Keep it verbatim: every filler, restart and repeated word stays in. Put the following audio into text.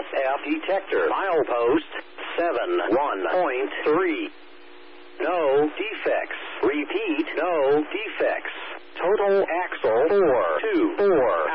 S F detector. Milepost seven one point three. No defects. Repeat, no defects. Total axle four two four.